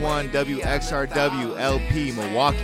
1 WXRW LP Milwaukee.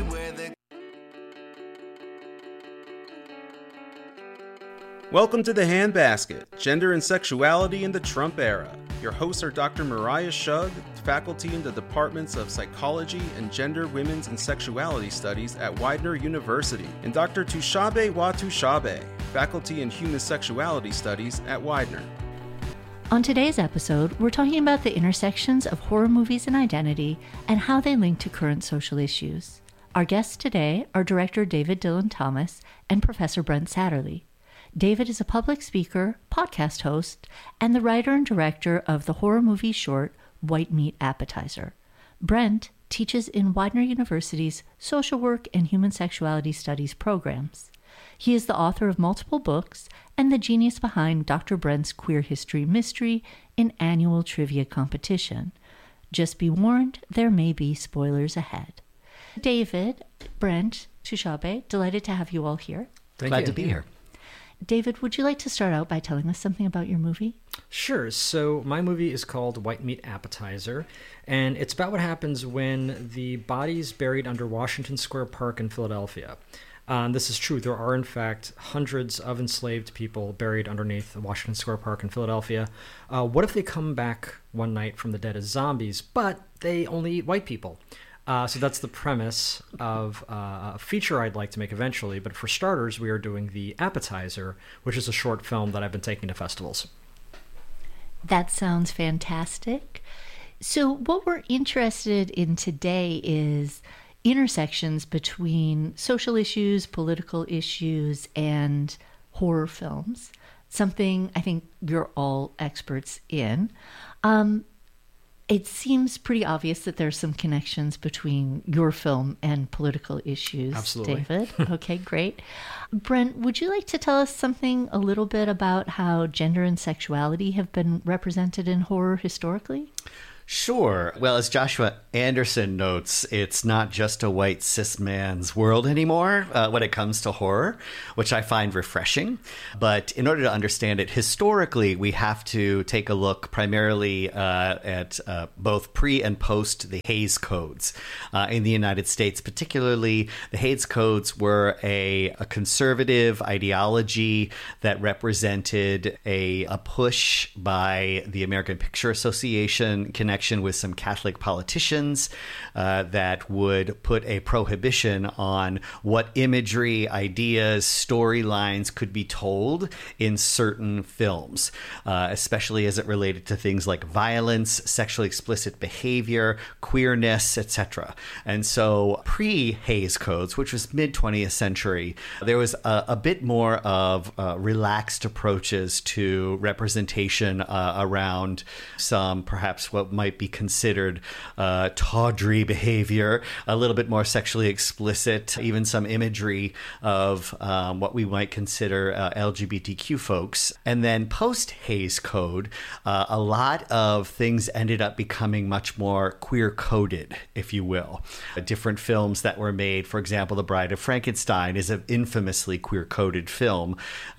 Welcome to The Handbasket, Gender and Sexuality in the Trump Era. Your hosts are Dr. Mariah Shug, faculty in the Departments of Psychology and Gender, Women's, and Sexuality Studies at Widener University, and Dr. Tushabe Watushabe, faculty in Human Sexuality Studies at Widener. On today's episode, we're talking about the intersections of horror movies and identity and how they link to current social issues. Our guests today are director David Dillon Thomas and Professor Brent Satterlee. David is a public speaker, podcast host, and the writer and director of the horror movie short White Meat Appetizer. Brent teaches in Widener University's Social Work and Human Sexuality Studies programs. He is the author of multiple books and the genius behind Dr. Brent's Queer History Mystery, an annual trivia competition. Just be warned, there may be spoilers ahead. David, Brent, Tushabe, delighted to have you all here. Glad to be here. David, would you like to start out by telling us something about your movie? Sure. So my movie is called White Meat Appetizer, and it's about what happens when the body's buried under Washington Square Park in Philadelphia. This is true. There are, in fact, hundreds of enslaved people buried underneath Washington Square Park in Philadelphia. What if they come back one night from the dead as zombies, but they only eat white people? So that's the premise of a feature I'd like to make eventually. But for starters, we are doing The Appetizer, which is a short film that I've been taking to festivals. That sounds fantastic. So what we're interested in today is intersections between social issues, political issues, and horror films, something I think you're all experts in. It seems pretty obvious that there's some connections between your film and political issues. Absolutely. David. Okay, great. Brent, would you like to tell us something a little bit about how gender and sexuality have been represented in horror historically? Sure. Well, as Joshua Anderson notes, it's not just a white cis man's world anymore when it comes to horror, which I find refreshing. But in order to understand it historically, we have to take a look primarily at both pre and post the Hays Codes in the United States. Particularly, the Hays Codes were a conservative ideology that represented a push by the American Picture Association connection with some Catholic politicians that would put a prohibition on what imagery, ideas, storylines could be told in certain films, especially as it related to things like violence, sexually explicit behavior, queerness, etc. And so pre-Hays Codes, which was mid-20th century, there was a bit more of relaxed approaches to representation around some perhaps what might be considered tawdry behavior, a little bit more sexually explicit, even some imagery of what we might consider LGBTQ folks. And then post-Hays Code, a lot of things ended up becoming much more queer-coded, if you will. Different films that were made, for example, The Bride of Frankenstein is an infamously queer-coded film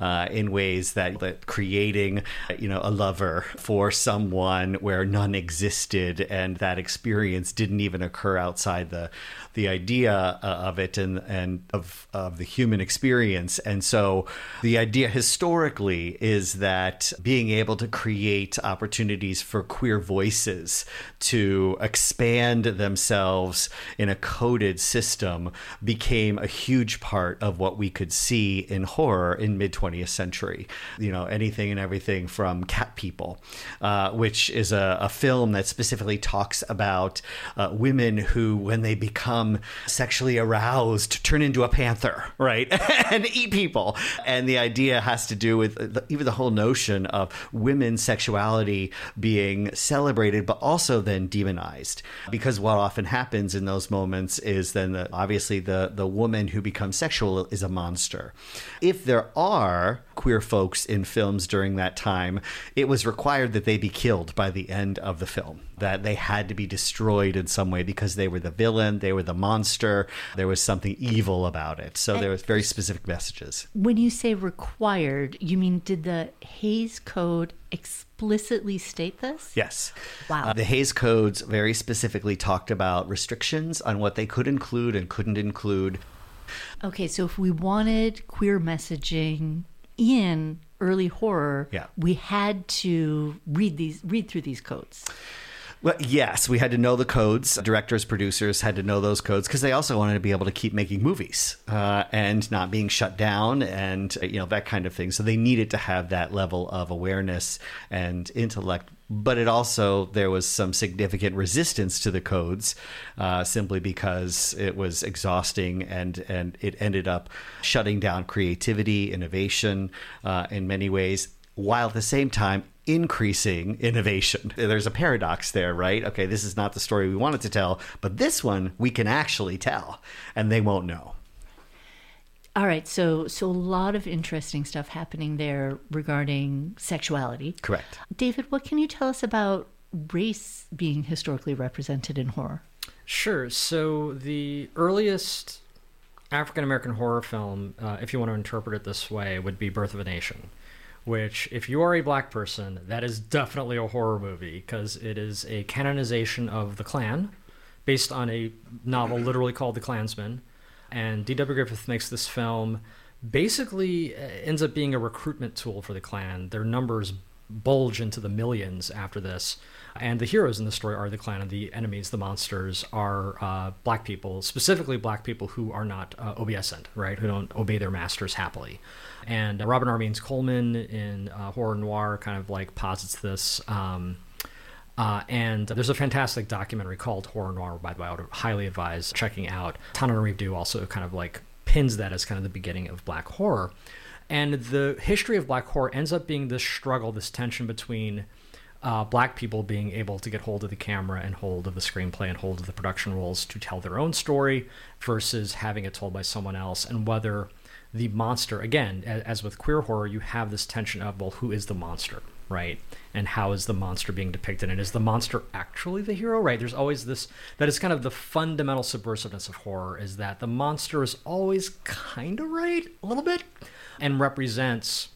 in ways that creating, a lover for someone where none existed, and that experience didn't even occur outside the idea of it and of the human experience. And so the idea historically is that being able to create opportunities for queer voices to expand themselves in a coded system became a huge part of what we could see in horror in mid-20th century. Anything and everything from Cat People, which is a film that specifically talks about women who, when they become sexually aroused, turn into a panther, right? And eat people. And the idea has to do with even the whole notion of women's sexuality being celebrated, but also then demonized. Because what often happens in those moments is then obviously the woman who becomes sexual is a monster. If there are queer folks in films during that time, it was required that they be killed by the end of the film, that they had to be destroyed in some way because they were the villain, they were the monster, there was something evil about it. So there was very specific messages. When you say required, you mean did the Hays Code explicitly state this? Yes. Wow. The Hays Codes very specifically talked about restrictions on what they could include and couldn't include. Okay, so if we wanted queer messaging in early horror, we had to read through these codes. Well, yes, we had to know the codes. Directors, producers had to know those codes because they also wanted to be able to keep making movies and not being shut down and, that kind of thing. So they needed to have that level of awareness and intellect. But there was some significant resistance to the codes simply because it was exhausting and it ended up shutting down creativity, innovation in many ways, while at the same time increasing innovation. There's a paradox there, right? Okay, this is not the story we wanted to tell, but this one we can actually tell, and they won't know. All right, so a lot of interesting stuff happening there regarding sexuality. Correct. David, what can you tell us about race being historically represented in horror? Sure. So the earliest African-American horror film, if you want to interpret it this way, would be Birth of a Nation, which, if you are a black person, that is definitely a horror movie because it is a canonization of the Klan based on a novel literally called The Klansman. And D.W. Griffith makes this film, basically ends up being a recruitment tool for the Klan. Their numbers bulge into the millions after this. And the heroes in the story are the Klan, and the enemies, the monsters, are black people, specifically black people who are not obedient, right? Who don't obey their masters happily. And Robin R. Means Coleman in Horror Noir kind of like posits this. And there's a fantastic documentary called Horror Noir, by the way, I would highly advise checking out. Tananarive Due also kind of like pins that as kind of the beginning of black horror. And the history of black horror ends up being this struggle, this tension between black people being able to get hold of the camera and hold of the screenplay and hold of the production roles to tell their own story versus having it told by someone else, and whether the monster, again, as with queer horror, you have this tension of, well, who is the monster, right? And how is the monster being depicted? And is the monster actually the hero, right? There's always this, that is kind of the fundamental subversiveness of horror, is that the monster is always kind of right, a little bit, and represents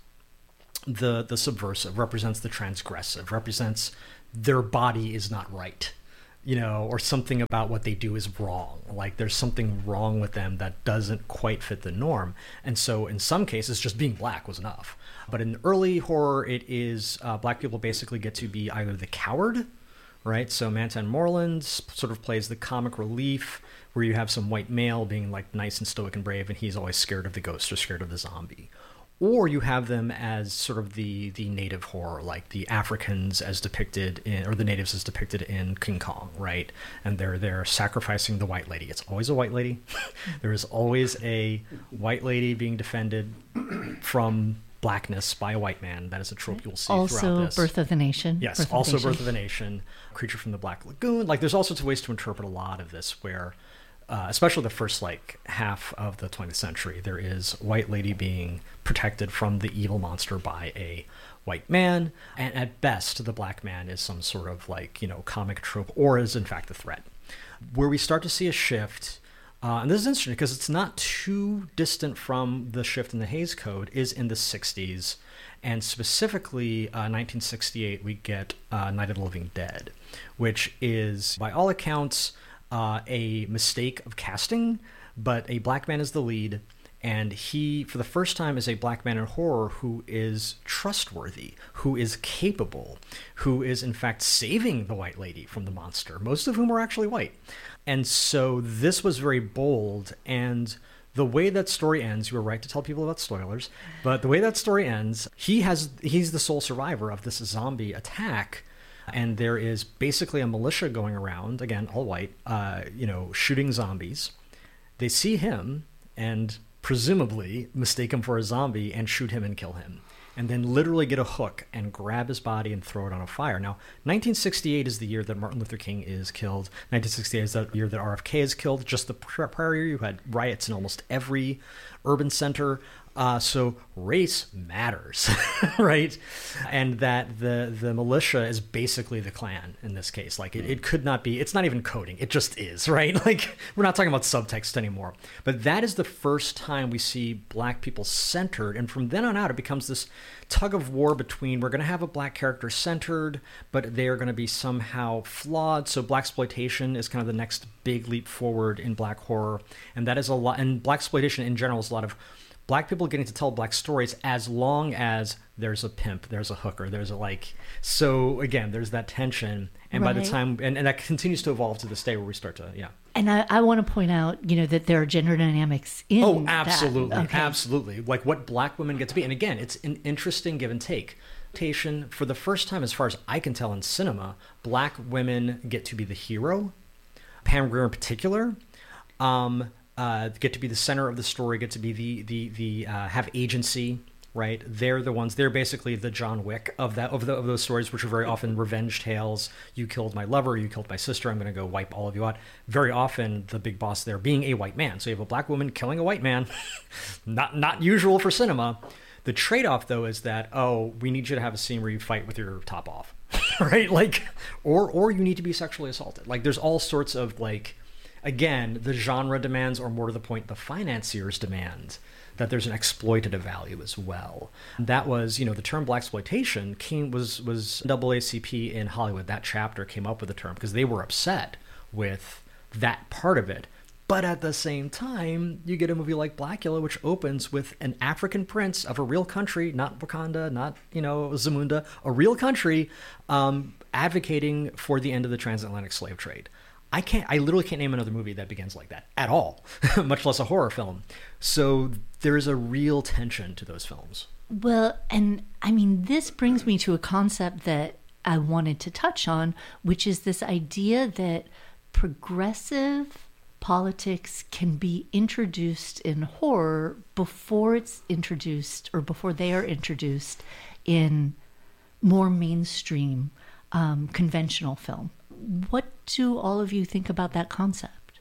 the subversive, represents the transgressive, represents their body is not right, or something about what they do is wrong. Like there's something wrong with them that doesn't quite fit the norm. And so in some cases, just being black was enough. But in early horror, it is black people basically get to be either the coward, right? So Mantan Moreland sort of plays the comic relief, where you have some white male being like nice and stoic and brave, and he's always scared of the ghost or scared of the zombie. Or you have them as sort of the native horror, like the Africans as depicted in, or the natives as depicted in King Kong, right? And they're sacrificing the white lady. It's always a white lady. There is always a white lady being defended from blackness by a white man. That is a trope you'll see throughout this. Also Birth of the Nation. Yes, Birth of the Nation, Creature from the Black Lagoon. Like there's all sorts of ways to interpret a lot of this where, especially the first half of the 20th century, there is white lady being protected from the evil monster by a white man, and at best the black man is some sort of comic trope, or is in fact a threat. Where we start to see a shift, and this is interesting because it's not too distant from the shift in the Hays Code, is in the 60s, and specifically 1968 we get Night of the Living Dead, which is by all accounts a mistake of casting, but a black man is the lead, and he, for the first time, is a black man in horror who is trustworthy, who is capable, who is in fact saving the white lady from the monster, most of whom are actually white. And so this was very bold, and the way that story ends, you were right to tell people about spoilers, but the way that story ends, he's the sole survivor of this zombie attack. And there is basically a militia going around, again, all white, shooting zombies. They see him and presumably mistake him for a zombie and shoot him and kill him. And then literally get a hook and grab his body and throw it on a fire. Now, 1968 is the year that Martin Luther King is killed. 1968 is the year that RFK is killed. Just the prior year, you had riots in almost every urban center. So race matters, right? And that the militia is basically the Klan in this case. Like it could not be, it's not even coding. It just is, right? Like we're not talking about subtext anymore. But that is the first time we see black people centered. And from then on out, it becomes this tug of war between we're going to have a black character centered, but they are going to be somehow flawed. So blaxploitation is kind of the next big leap forward in black horror. And that is a lot, and blaxploitation in general is a lot of black people getting to tell black stories as long as there's a pimp, there's a hooker, there's a like. So again, there's that tension. And by the time, and that continues to evolve to this day where we start to, And I want to point out, that there are gender dynamics in Oh, absolutely. that. Okay. Absolutely. Like what black women get to be. And again, it's an interesting give and take. For the first time, as far as I can tell in cinema, black women get to be the hero. Pam Grier in particular. Get to be the center of the story, get to be the have agency, right? They're the ones. They're basically the John Wick of those stories, which are very often revenge tales. You killed my lover, you killed my sister. I'm going to go wipe all of you out. Very often, the big boss there being a white man. So you have a black woman killing a white man, not usual for cinema. The trade-off, though, is that we need you to have a scene where you fight with your top off, right? Like, or you need to be sexually assaulted. Like, there's all sorts of like. Again, the genre demands, or more to the point, the financiers demand that there's an exploitative value as well. That was, the term blaxploitation was NAACP in Hollywood. That chapter came up with the term because they were upset with that part of it. But at the same time, you get a movie like Blackula, which opens with an African prince of a real country, not Wakanda, not, Zamunda, a real country, advocating for the end of the transatlantic slave trade. I literally can't name another movie that begins like that at all, much less a horror film. So there's a real tension to those films. Well, and I mean, this brings me to a concept that I wanted to touch on, which is this idea that progressive politics can be introduced in horror before it's introduced or before they are introduced in more mainstream conventional film. What do all of you think about that concept?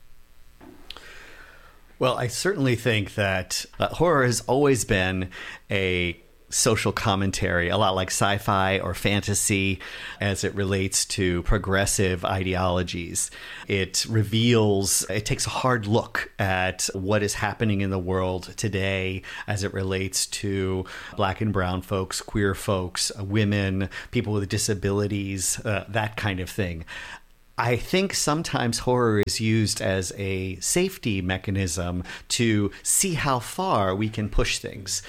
Well, I certainly think that horror has always been a social commentary, a lot like sci-fi or fantasy as it relates to progressive ideologies. It takes a hard look at what is happening in the world today as it relates to black and brown folks, queer folks, women, people with disabilities, that kind of thing. I think sometimes horror is used as a safety mechanism to see how far we can push things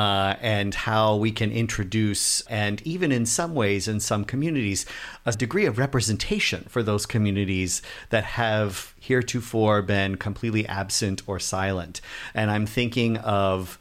and how we can introduce, and even in some ways, in some communities, a degree of representation for those communities that have heretofore been completely absent or silent. And I'm thinking of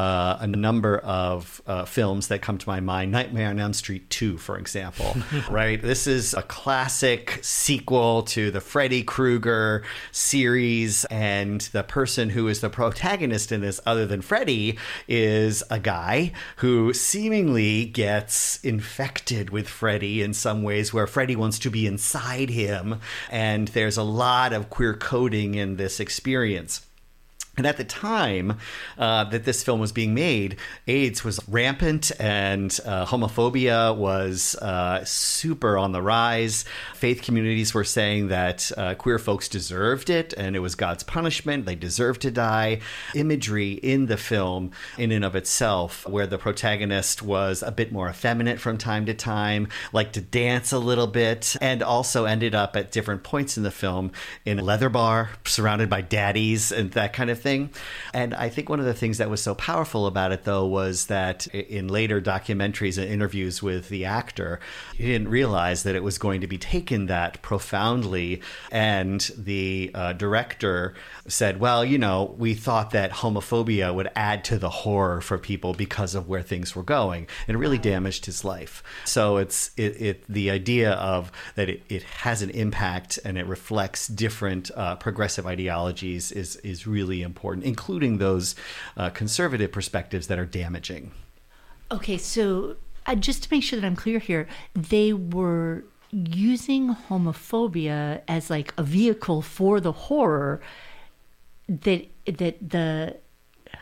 a number of films that come to my mind. Nightmare on Elm Street 2, for example, right? This is a classic sequel to the Freddy Krueger series, and the person who is the protagonist in this, other than Freddy, is a guy who seemingly gets infected with Freddy in some ways, where Freddy wants to be inside him, and there's a lot of queer coding in this experience. And at the time that this film was being made, AIDS was rampant and homophobia was super on the rise. Faith communities were saying that queer folks deserved it and it was God's punishment. They deserved to die. Imagery in the film in and of itself, where the protagonist was a bit more effeminate from time to time, liked to dance a little bit, and also ended up at different points in the film in a leather bar surrounded by daddies and that kind of thing. And I think one of the things that was so powerful about it, though, was that in later documentaries and interviews with the actor, he didn't realize that it was going to be taken that profoundly. And the director said, well, we thought that homophobia would add to the horror for people because of where things were going. And it really damaged his life. So it's the idea of that it has an impact and it reflects different progressive ideologies is really important, including those conservative perspectives that are damaging. Okay, so just to make sure that I'm clear here, they were using homophobia as like a vehicle for the horror that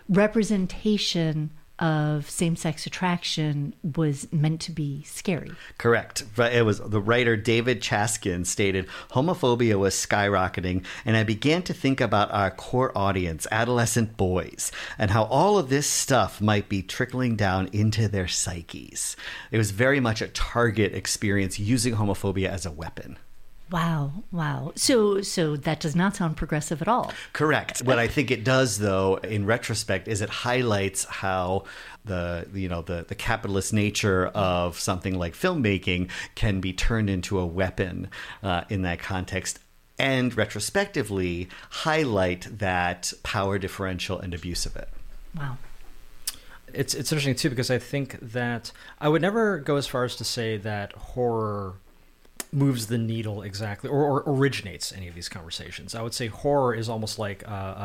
representation of same-sex attraction was meant to be scary. Correct. But it was the writer David Chaskin stated, homophobia was skyrocketing, and I began to think about our core audience, adolescent boys, and how all of this stuff might be trickling down into their psyches. It was very much a target experience using homophobia as a weapon. Wow. So that does not sound progressive at all. Correct. What I think it does, though, in retrospect, is it highlights how the capitalist nature of something like filmmaking can be turned into a weapon in that context, and retrospectively highlight that power differential and abuse of it. Wow. It's interesting, too, because I think that I would never go as far as to say that horror moves the needle exactly, or originates any of these conversations. I would say horror is almost like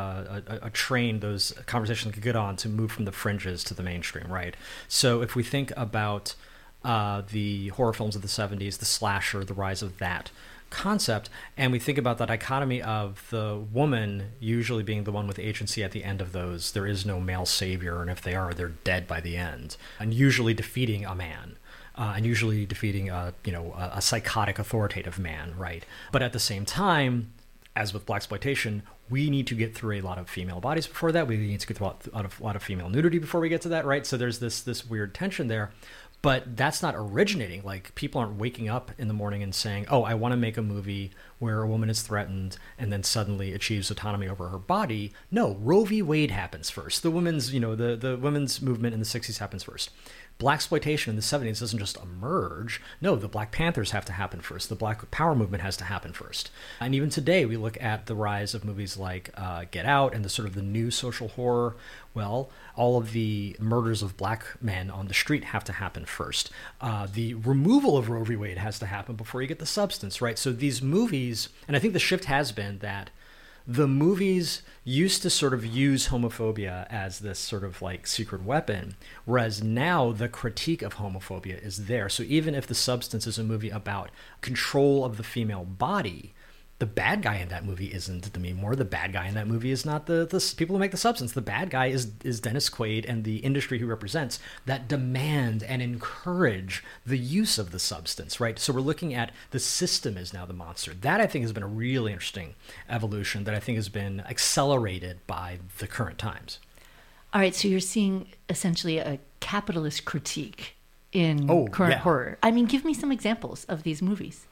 a train those conversations could get on to move from the fringes to the mainstream, right? So if we think about the horror films of the 70s, the slasher, the rise of that concept, and we think about that dichotomy of the woman usually being the one with agency at the end of those, there is no male savior, and if they are, they're dead by the end, and usually defeating a man. And usually defeating a psychotic authoritative man, right? But at the same time, as with blaxploitation, we need to get through a lot of female bodies before that. We need to get through a lot of female nudity before we get to that, right? So there's this weird tension there. But that's not originating. Like, people aren't waking up in the morning and saying, oh, I want to make a movie where a woman is threatened and then suddenly achieves autonomy over her body. No, Roe v. Wade happens first. The women's, the women's movement in the 60s happens first. Blaxploitation in the 70s doesn't just emerge. No, the Black Panthers have to happen first. The Black Power movement has to happen first. And even today, we look at the rise of movies like Get Out and the sort of the new social horror. Well, all of the murders of black men on the street have to happen first. The removal of Roe v. Wade has to happen before you get the substance, right? So these movies, and I think the shift has been that the movies used to sort of use homophobia as this sort of like secret weapon, whereas now the critique of homophobia is there. So even if the substance is a movie about control of the female body, the bad guy in that movie isn't Demi Moore. The bad guy in that movie is not the people who make the substance. The bad guy is Dennis Quaid and the industry he represents that demand and encourage the use of the substance, right? So we're looking at the system is now the monster. That, I think, has been a really interesting evolution that I think has been accelerated by the current times. All right, so you're seeing essentially a capitalist critique in current horror. I mean, give me some examples of these movies.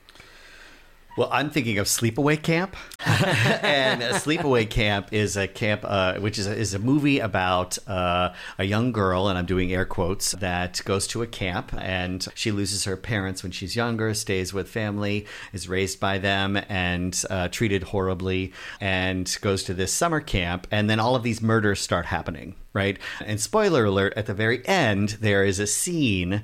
Well, I'm thinking of Sleepaway Camp, and Sleepaway Camp is a camp which is a movie about a young girl, and I'm doing air quotes, that goes to a camp, and she loses her parents when she's younger, stays with family, is raised by them, and treated horribly, and goes to this summer camp, and then all of these murders start happening. Right? And spoiler alert, at the very end, there is a scene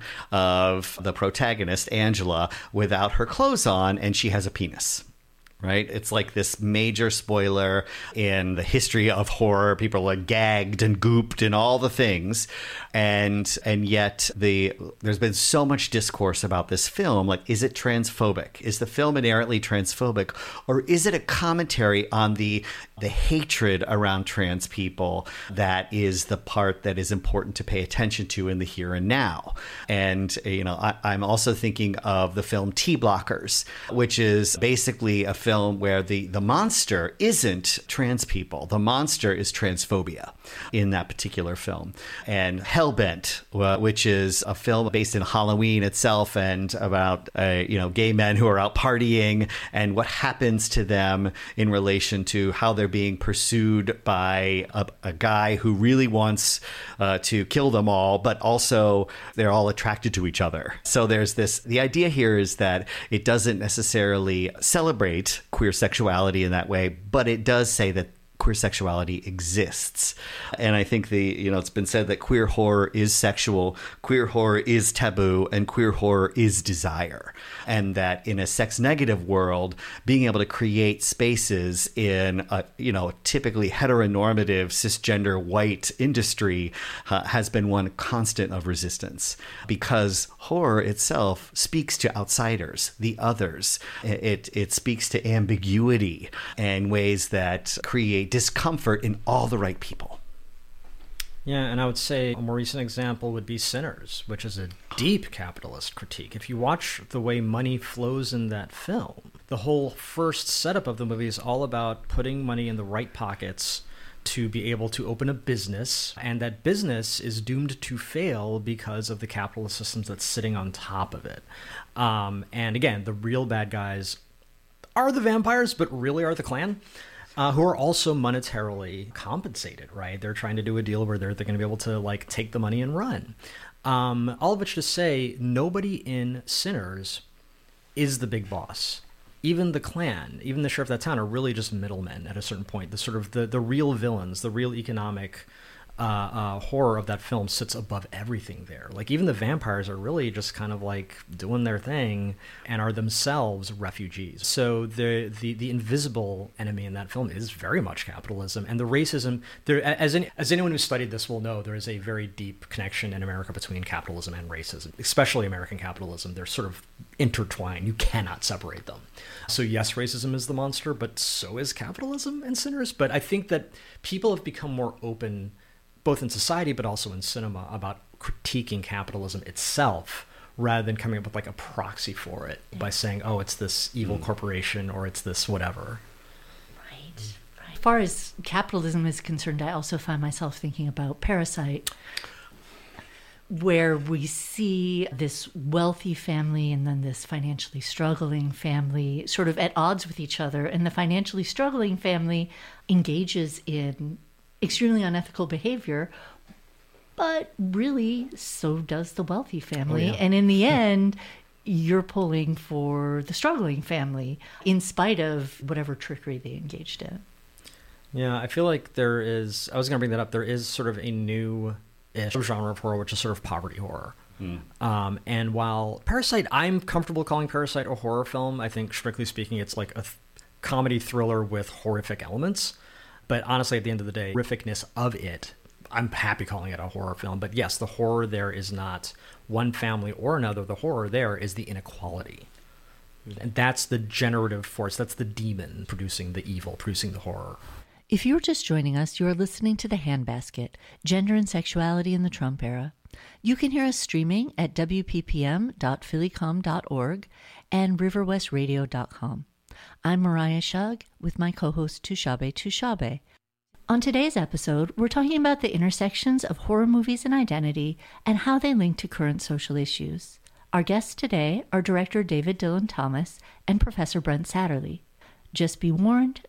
of the protagonist, Angela, without her clothes on, and she has a penis. Right? It's like this major spoiler in the history of horror. People are gagged and gooped and all the things. And yet there's been so much discourse about this film. Like, is it transphobic? Is the film inherently transphobic? Or is it a commentary on the hatred around trans people that is the part that is important to pay attention to in the here and now? And, I'm also thinking of the film T-Blockers, which is basically a film where the monster isn't trans people. The monster is transphobia in that particular film. And Hellbent, which is a film based in Halloween itself and about gay men who are out partying and what happens to them in relation to how they're being pursued by a guy who really wants to kill them all, but also they're all attracted to each other. So there's the idea here is that it doesn't necessarily celebrate queer sexuality in that way, but it does say that queer sexuality exists. And I think it's been said that queer horror is sexual, queer horror is taboo, and queer horror is desire. And that in a sex negative world, being able to create spaces in a typically heteronormative cisgender white industry has been one constant of resistance, because horror itself speaks to outsiders, the others. It speaks to ambiguity and ways that create discomfort in all the right people. Yeah, and I would say a more recent example would be Sinners, which is a deep capitalist critique. If you watch the way money flows in that film, the whole first setup of the movie is all about putting money in the right pockets to be able to open a business, and that business is doomed to fail because of the capitalist systems that's sitting on top of it. And again, the real bad guys are the vampires, but really are the Klan. Who are also monetarily compensated, right? They're trying to do a deal where they're going to be able to like take the money and run. All of which to say, nobody in Sinners is the big boss. Even the Klan, even the sheriff of that town are really just middlemen at a certain point. The sort of the real villains, the real economic horror of that film sits above everything there. Like even the vampires are really just kind of like doing their thing and are themselves refugees. So the invisible enemy in that film is very much capitalism, and the racism. There, as anyone who studied this will know, there is a very deep connection in America between capitalism and racism, especially American capitalism. They're sort of intertwined. You cannot separate them. So yes, racism is the monster, but so is capitalism and Sinners. But I think that people have become more open, both in society but also in cinema, about critiquing capitalism itself rather than coming up with like a proxy for it by saying, oh, it's this evil corporation or it's this whatever. Right. As far as capitalism is concerned, I also find myself thinking about Parasite, where we see this wealthy family and then this financially struggling family sort of at odds with each other. And the financially struggling family engages in extremely unethical behavior, but really so does the wealthy family. Oh, yeah. And in the end, you're pulling for the struggling family in spite of whatever trickery they engaged in. Yeah, I feel like there is, I was going to bring that up, there is sort of a new-ish genre of horror, which is sort of poverty horror. And while Parasite, I'm comfortable calling Parasite a horror film, I think strictly speaking it's like a comedy thriller with horrific elements. But honestly, at the end of the day, horrificness of it, I'm happy calling it a horror film. But yes, the horror there is not one family or another. The horror there is the inequality. And that's the generative force. That's the demon producing the evil, producing the horror. If you're just joining us, you are listening to The Handbasket, Gender and Sexuality in the Trump Era. You can hear us streaming at wppm.phillycom.org and riverwestradio.com. I'm Mariah Shug with my co-host Tushabe Tushabe. On today's episode, we're talking about the intersections of horror movies and identity and how they link to current social issues. Our guests today are director David Dylan Thomas and Professor Brent Satterley. Just be warned,